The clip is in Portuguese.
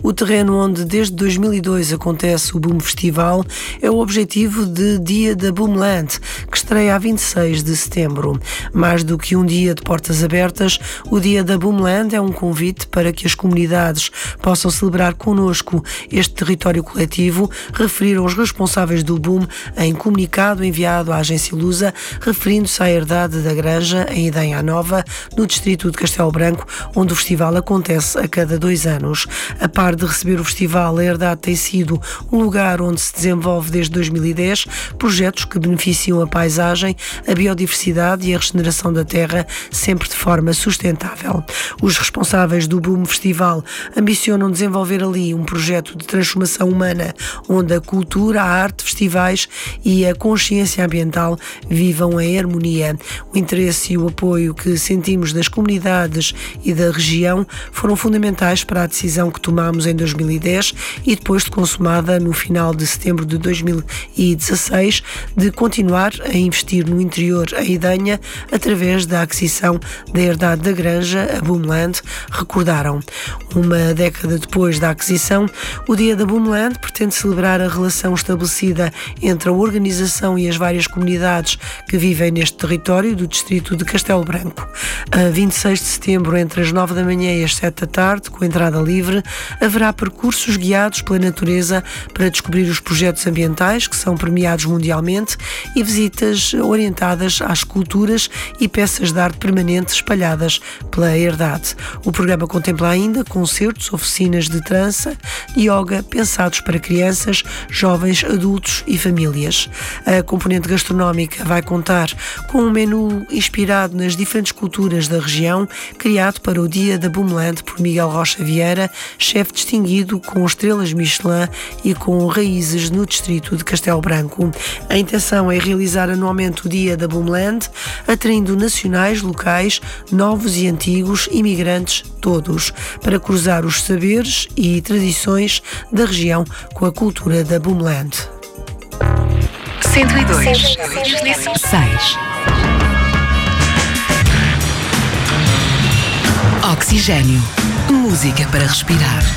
O terreno onde desde 2002 acontece o Boom Festival é o objetivo de Dia da Boomland, que estreia a 26 de setembro. Mais do que um dia de portas abertas, o Dia da Boomland é um convite para que as comunidades possam celebrar connosco este território coletivo, referiram os responsáveis do Boom em comunicado enviado à agência Lusa, referindo-se à herdade da Granja, em Idenha Nova, no distrito de Castelo Branco, onde o festival acontece a cada 2 anos. A par de receber o festival, a herdade tem sido um lugar onde se desenvolve desde 2010 projetos que beneficiam a paisagem, a biodiversidade e a regeneração da terra, sempre de forma sustentável. Os responsáveis do Boom Festival ambicionam desenvolver ali um projeto de transformação humana, onde a cultura, a arte, festivais e a consciência ambiental vivam em harmonia. O interesse e o apoio que sentimos das comunidades e da região foram fundamentais para a decisão que tomámos em 2010 e depois de consumada no final de setembro de 2016 de continuar a investir no interior em Idenha através da aquisição da herdade da Granja, a Boomland, recordaram. Uma década depois da aquisição, o Dia da Boomland pretende celebrar a relação estabelecida entre a organização e as várias comunidades que vivem neste território do distrito de Castelo Branco. A 26 de setembro, entre as 9 da manhã e as 7 da tarde, com entrada livre, haverá percursos guiados pela natureza para descobrir os projetos ambientais que são premiados mundialmente e visitas orientadas às esculturas e peças de arte permanente espalhadas pela herdade. O programa contempla ainda concertos, oficinas de trança e yoga pensados para crianças, jovens, adultos e famílias. A componente gastronómica vai contar com um menu inspirado nas diferentes culturas da região, criado para o Dia da Boomland por Miguel Rocha Vieira, chefe distinguido com estrelas Michelin e com raízes no distrito de Castelo Branco. A intenção é realizar anualmente o Dia da Boomland, atraindo nacionais, locais, novos e antigos, imigrantes, todos, para cruzar os saberes e tradições da região com a cultura da Boomland. 102.6 Oxigênio. Música para respirar.